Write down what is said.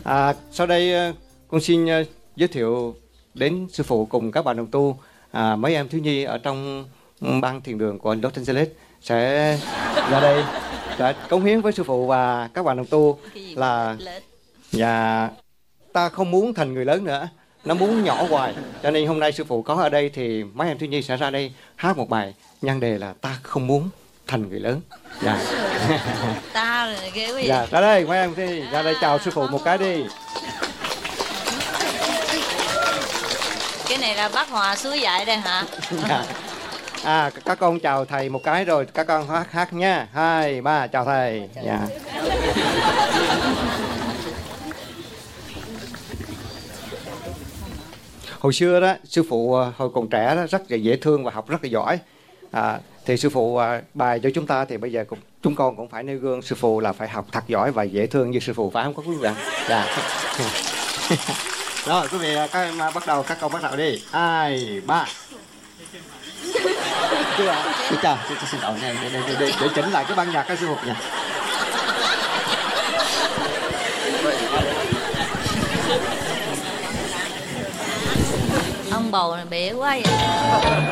Sau đây con xin giới thiệu đến sư phụ cùng các bạn đồng tu, mấy em thiếu nhi ở trong ban thiền đường của Los Angeles sẽ ra đây sẽ cống hiến với sư phụ và các bạn đồng tu là ta không muốn thành người lớn nữa, nó muốn nhỏ hoài, cho nên hôm nay sư phụ có ở đây thì mấy em thiếu nhi sẽ ra đây hát một bài nhan đề là ta không muốn thành người lớn. Ta rồi ghê quá vậy. Ra đây mấy em đi, ra đây chào sư phụ một cái đi. Cái này là bác Hòa suối dạy đây hả? Các con chào thầy một cái rồi các con hát nha. 2, 3 chào thầy. Hồi xưa đó sư phụ hồi còn trẻ đó rất là dễ thương và học rất là giỏi. Thì sư phụ bài cho chúng ta thì bây giờ chúng con cũng phải nêu gương sư phụ là phải học thật giỏi và dễ thương như sư phụ, phải không có quý vị? Rồi quý vị các em bắt đầu, các con bắt đầu đi. 2, 3. Chào, xin lỗi nha, để chỉnh lại cái ban nhạc các sư phụ nha. Ông bầu này bể quá vậy.